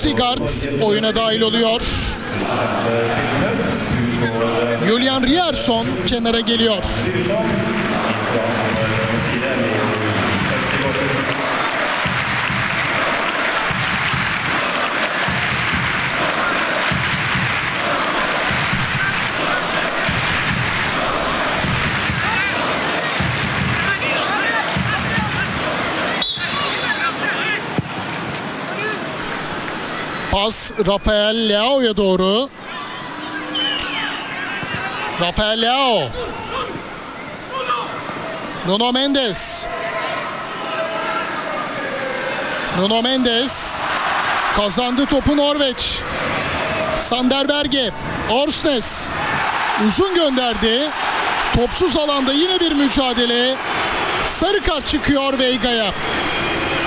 Østigard oyuna dahil oluyor. Julian Ryerson kenara geliyor. Pas Rafael Leao'ya doğru. Rafael Leao. Nuno Mendes. Nuno Mendes kazandı topu Norveç. Sander Berge. Orsnes uzun gönderdi. Topsuz alanda yine bir mücadele. Sarı kart çıkıyor Veiga'ya.